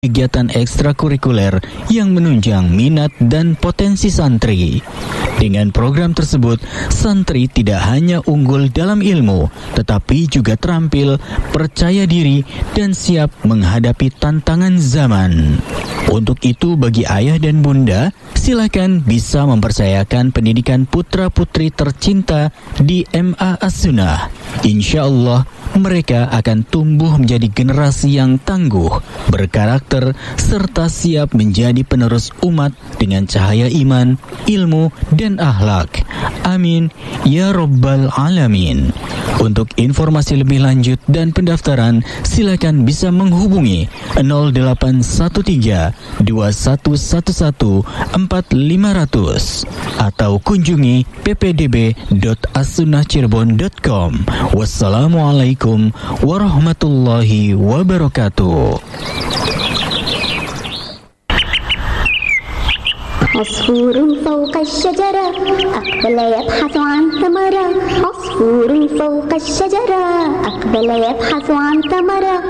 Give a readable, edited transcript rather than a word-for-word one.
kegiatan ekstrakurikuler yang menunjang minat dan potensi santri. Dengan program tersebut, santri tidak hanya unggul dalam ilmu, tetapi juga terampil, percaya diri, dan siap menghadapi tantangan zaman. Untuk itu, bagi ayah dan bunda, silakan bisa mempercayakan pendidikan putra-putri tercinta di MA As-Sunnah. Insya Allah, mereka akan tumbuh menjadi generasi yang tangguh, berkarakter, serta siap menjadi penerus umat dengan cahaya iman, ilmu, dan akhlak. Amin, ya Rabbal Alamin. Untuk informasi lebih lanjut dan pendaftaran, silakan bisa menghubungi 0813 2111 4500 atau kunjungi ppdb.assunnahcirebon.com. Wassalamualaikum warahmatullahi wabarakatuh. عصفور فوق الشجرة أقبل يبحث عن ثمرة عصفور فوق الشجرة أقبل يبحث عن ثمرة